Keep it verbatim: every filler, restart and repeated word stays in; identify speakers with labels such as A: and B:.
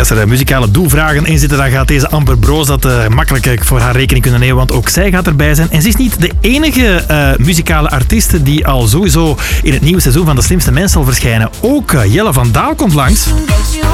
A: Als er muzikale doelvragen in zitten, dan gaat deze Amber Broos dat uh, makkelijk voor haar rekening kunnen nemen, want ook zij gaat erbij zijn. En ze is niet de enige uh, muzikale artiest die al sowieso in het nieuwe seizoen van De Slimste Mens zal verschijnen. Ook uh, Jelle van Daal komt langs.